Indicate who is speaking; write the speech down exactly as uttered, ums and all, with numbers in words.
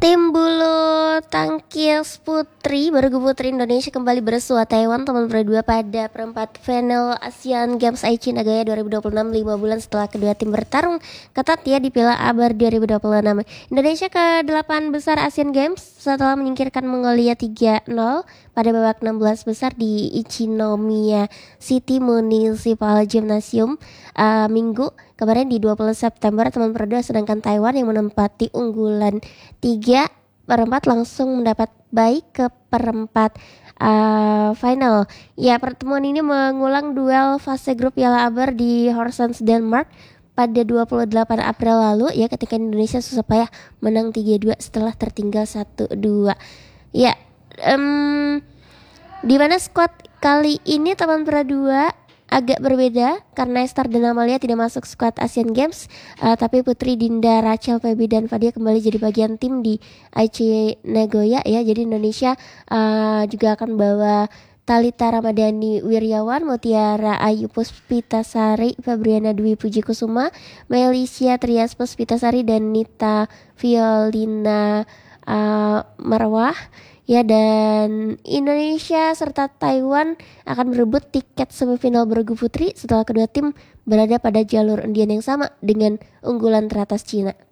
Speaker 1: Tim bulu tangkis putri bergu putri Indonesia kembali bersua Taiwan teman berdua pada perempat final Asian Games Aichi Nagoya dua ribu dua puluh enam, lima bulan setelah kedua tim bertarung ketat ya di Piala A B R dua ribu dua puluh enam. Indonesia ke delapan besar Asian Games setelah menyingkirkan Mongolia tiga nol pada babak enam belas besar di Ichinomiya City Municipal Gymnasium uh, Minggu kemarin di dua puluh September teman berdua, sedangkan Taiwan yang menempati unggulan tiga perempat langsung mendapat baik ke perempat uh, final. Ya, pertemuan ini mengulang duel fase grup Piala A B R di Horsens, Denmark pada dua puluh delapan April lalu ya, ketika Indonesia susah payah menang tiga dua setelah tertinggal satu dua. Ya, um, di mana skuad kali ini teman berdua agak berbeda karena Esther dan Amalia tidak masuk skuad Asian Games, uh, tapi Putri, Dinda, Rachel, Feby dan Fadia kembali jadi bagian tim di Aichi Nagoya ya. Jadi Indonesia uh, juga akan bawa Thalita Ramadhani Wiryawan, Mutiara Ayu Puspitasari, Febriana Dwi Pujikusuma, Melisya Trias Puspitasari dan Nita Violina uh, Marwah ya. Dan Indonesia serta Taiwan akan berebut tiket semifinal bergu putri setelah kedua tim berada pada jalur undian yang sama dengan unggulan teratas Cina.